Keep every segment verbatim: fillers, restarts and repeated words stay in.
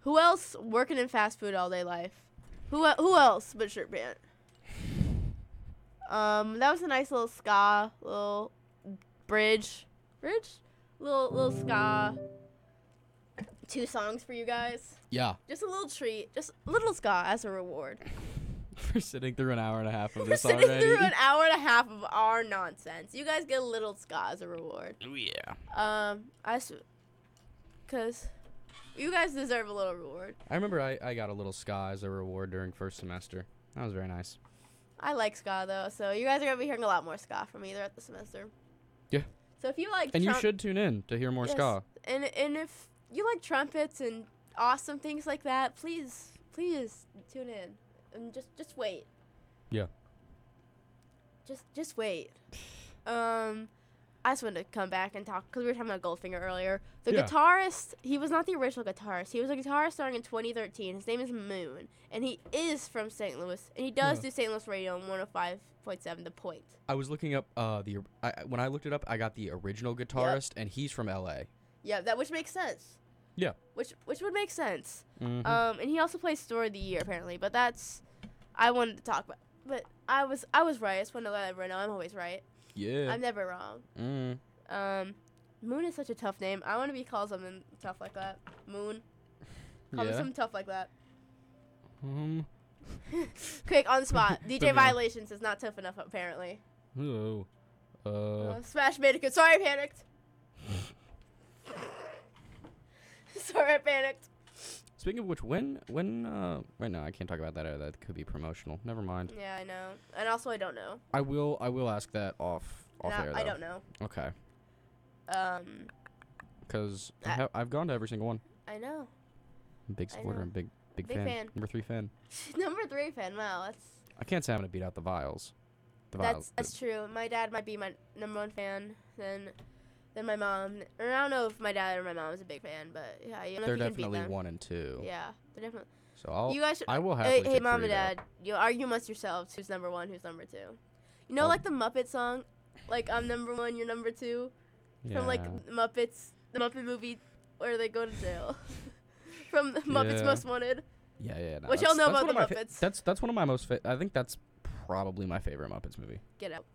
Who else working in fast food all day life? Who el- who else but Shirt Pant? Um, that was a nice little ska, little bridge, bridge, little little ska. Two songs for you guys. Yeah. Just a little treat, just a little ska as a reward. For sitting through an hour and a half of We're this sitting already. through an hour and a half of our nonsense. You guys get a little ska as a reward. Oh yeah. Um, I, s- cause you guys deserve a little reward. I remember I, I got a little ska as a reward during first semester. That was very nice. I like ska though, so you guys are gonna be hearing a lot more ska from me throughout the semester. Yeah. So if you like, And you trum- should tune in to hear more yes, ska. And and if you like trumpets and awesome things like that, please please tune in and just just wait. Yeah. Just just wait. Um, I just wanted to come back and talk because we were talking about Goldfinger earlier. The Yeah. guitarist, he was not the original guitarist. He was a guitarist starting in twenty thirteen. His name is Moon, and he is from Saint Louis, and he does Yeah. do Saint Louis radio on one oh five point seven The Point. I was looking up uh the I, when I looked it up, I got the original guitarist, and he's from L A. Yeah, that which makes sense. Yeah. Which which would make sense. Mhm. Um, and he also plays Story of the Year apparently, but that's I wanted to talk about. But I was I was right. I just want to let everyone know I'm always right. Yeah. I'm never wrong. Mm. Um, Moon is such a tough name. I want to be called something tough like that. Moon. Call me Yeah. something tough like that. Um. Quick, on the spot. D J Okay. Violations is not tough enough, apparently. Hello. Uh. Uh, Smash Bandicoot. Sorry, I panicked. Sorry, I panicked. Speaking of which, when when uh right now I can't talk about that. Uh, that could be promotional. Never mind. Yeah, I know. And also, I don't know. I will I will ask that off off And air I, I though. don't know. Okay. Um, Because I- ha- I've gone to every single one. I know. I'm a big I supporter know. and big big, Big fan. fan. Number three fan. Number three fan. Wow, that's I can't say I'm gonna beat out the Vials. The that's Vials. that's true. My dad might be my number one fan. Then, then my mom. Or I don't know if my dad or my mom is a big fan, but yeah, you know They're if you can beat definitely them. one and two. Yeah, they're definitely. So I'll You guys should. I will Hey, happily hey take mom three, and though. dad, you argue amongst yourselves who's number one, who's number two. You know, Oh. like the Muppet song, like I'm number one, you're number two, from like Yeah. Muppets, the Muppet movie, where they go to jail. From the Muppets Yeah. Most Wanted. Yeah, yeah. No, What y'all that's- know that's about one the of my fa- Muppets? that's that's one of my most. Fa- I think that's probably my favorite Muppets movie. Get out.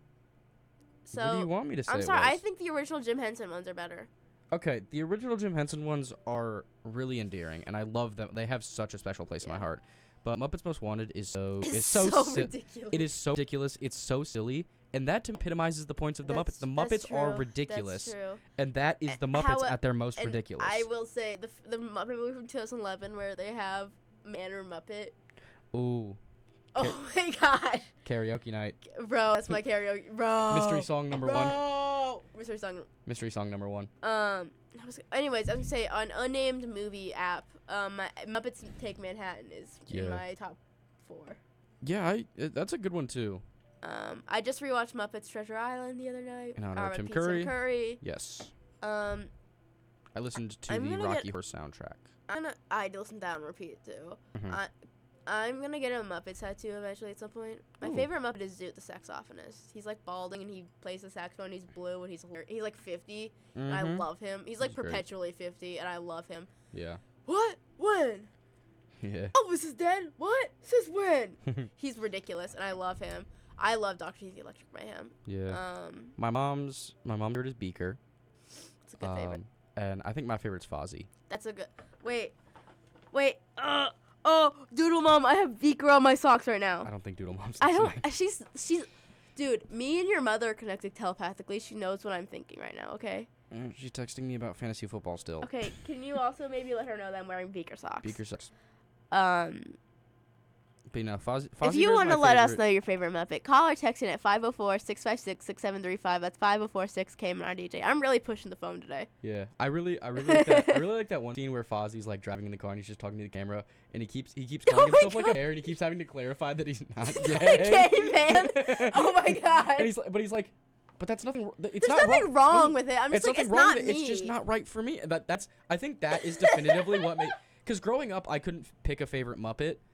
what do you So want me to say? I'm it sorry, I was? think the original Jim Henson ones are better. Okay, the original Jim Henson ones are really endearing, and I love them. They have such a special place in my Yeah. heart. But Muppets Most Wanted is so It's it's so, so si- ridiculous. it is so ridiculous. It's so silly, and that epitomizes the points of the That's- Muppets. The that's Muppets are true. ridiculous, That's true. and that is A- the Muppets how- at their most And ridiculous. I will say the f- the Muppet movie from two thousand eleven where they have Manor Muppet. Ooh, Oh my god, karaoke night, bro, that's my karaoke, bro. mystery song number one, bro. Mystery song. mystery song number one. Um. I was, anyways, I was gonna say on unnamed movie app, um, my, Muppets Take Manhattan is in Yeah. my top four. Yeah, I, uh, that's a good one too. Um, I just rewatched Muppets Treasure Island the other night. In honor of R I P Tim Tim Curry. Curry. Yes, Um, I listened to I'm the gonna Rocky get- Horror soundtrack. I'm gonna, I listened to that on repeat too. Mhm. I, I'm gonna get a Muppet tattoo eventually at some point. My Ooh. favorite Muppet is Zoot the saxophonist. He's like balding and he plays the saxophone. He's blue and he's hilarious. He's like fifty. And I Mhm. love him. He's like He's great. perpetually fifty, and I love him. Yeah. What? When? Yeah. Elvis is dead? What? Since when? He's ridiculous, and I love him. I love Doctor Easy Electric Mayhem. Yeah. Um, My mom's my mom's favorite is Beaker. it's a good favorite. Um, and I think my favorite's Fozzie. That's a good. Wait, wait. Uh, oh, Doodle Mom, I have Beaker on my socks right now. I don't think Doodle Mom's I don't. listening. She's she's, dude. Me and your mother are connected telepathically. She knows what I'm thinking right now. Okay. Mm, She's texting me about fantasy football still. Okay. Can you also maybe let her know that I'm wearing Beaker socks? Beaker sucks. Um. But no, Fozzie. Fozzie If you Bear's want my to let us favorite. know your favorite Muppet, call or text in at five oh four, six five six, six seven three five. That's five oh four six K M R D J. I'm really pushing the phone today. Yeah, I really, I really like that. I really like that one scene where Fozzie's like driving in the car and he's just talking to the camera, and he keeps, he keeps Oh calling my himself like a God. bear, and he keeps having to clarify that he's not gay. Gay man. Oh my God. And he's, like- but he's like, but that's nothing. r- It's There's not nothing wrong, wrong No, with it. I'm it's just like, nothing it's wrong not with it. me. It's just not right for me. That that's. I think that is definitively what made. Because growing up, I couldn't f- pick a favorite Muppet